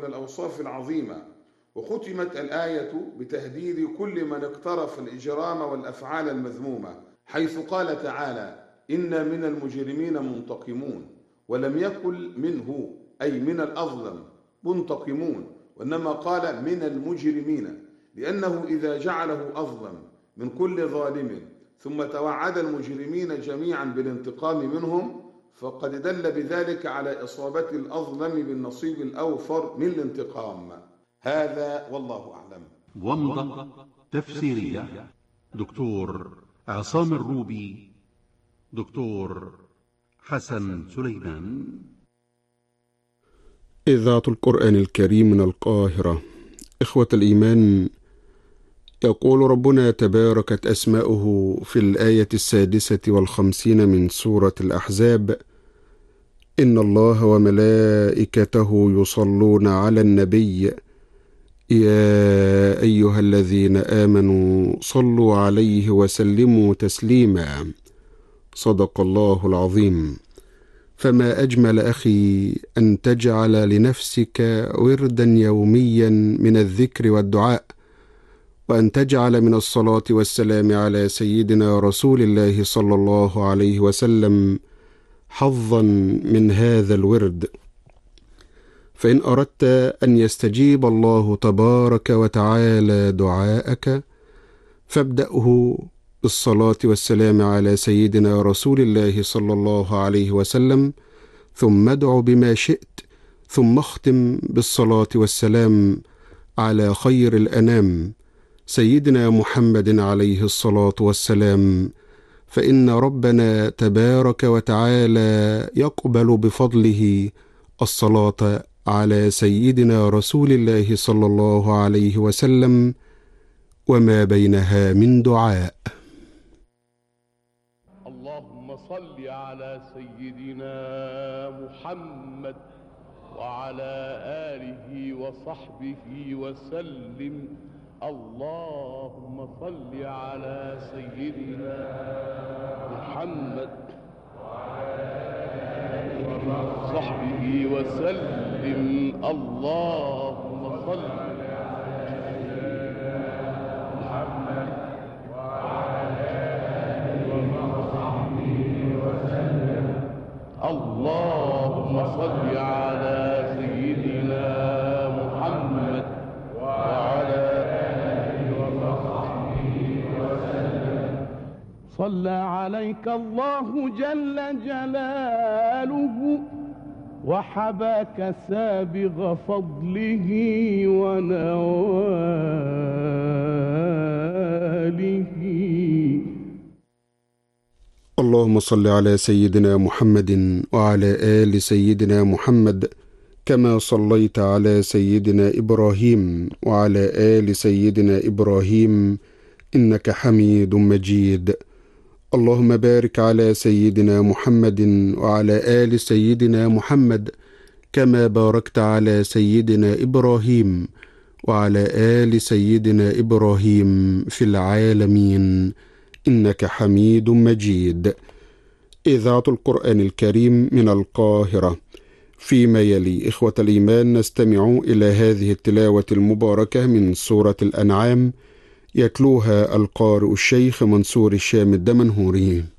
الأوصاف العظيمة. وختمت الآية بتهديد كل من اقترف الإجرام والأفعال المذمومة، حيث قال تعالى: إن من المجرمين منتقمون، ولم يقل منه أي من الأظلم منتقمون، وإنما قال من المجرمين، لأنه إذا جعله أظلم من كل ظالم ثم توعد المجرمين جميعا بالانتقام منهم، فقد دل بذلك على إصابة الأظلم بالنصيب الأوفر من الانتقام. هذا والله أعلم. ومضة تفسيرية دكتور عصام الروبي، دكتور حسن سليمان. إذاعة القرآن الكريم من القاهرة. إخوة الإيمان، يقول ربنا تباركت أسماؤه في الآية 56 من سورة الأحزاب: إن الله وملائكته يصلون على النبي يا أيها الذين آمنوا صلوا عليه وسلموا تسليما. صدق الله العظيم. فما أجمل أخي أن تجعل لنفسك وردا يوميا من الذكر والدعاء، وأن تجعل من الصلاة والسلام على سيدنا رسول الله صلى الله عليه وسلم حظا من هذا الورد. فإن أردت أن يستجيب الله تبارك وتعالى دعاءك فابدأه بالصلاة والسلام على سيدنا رسول الله صلى الله عليه وسلم، ثم ادع بما شئت، ثم اختم بالصلاة والسلام على خير الأنام سيدنا محمد عليه الصلاة والسلام، فإن ربنا تبارك وتعالى يقبل بفضله الصلاة على سيدنا رسول الله صلى الله عليه وسلم وما بينها من دعاء. اللهم صل على سيدنا محمد وعلى آله وصحبه وسلم. اللهم صل على سيدنا محمد وعلى آله وصحبه وسلم. اللهم صل على سيدنا محمد وعلى آله وصحبه وسلم. اللهم صل على سيدنا محمد وعلى آله وصحبه وسلم. صلى عليك الله جل جلاله وحباك سابغ فضله ونواله. اللهم صل على سيدنا محمد وعلى آل سيدنا محمد كما صليت على سيدنا إبراهيم وعلى آل سيدنا إبراهيم إنك حميد مجيد. اللهم بارك على سيدنا محمد وعلى آل سيدنا محمد كما باركت على سيدنا إبراهيم وعلى آل سيدنا إبراهيم في العالمين إنك حميد مجيد. إذاعة القرآن الكريم من القاهرة. فيما يلي إخوة الإيمان نستمع إلى هذه التلاوة المباركة من سورة الأنعام، يتلوها القارئ الشيخ منصور الشام الدمنهوري.